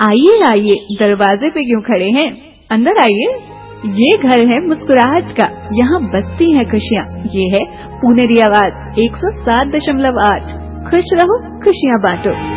आइए आइए, दरवाजे पे क्यों खड़े हैं, अंदर आइए। ये घर है मुस्कुराहट का, यहाँ बसती हैं खुशियाँ। ये है पुनेरी आवाज 107.8। खुश रहो, खुशियाँ बांटो।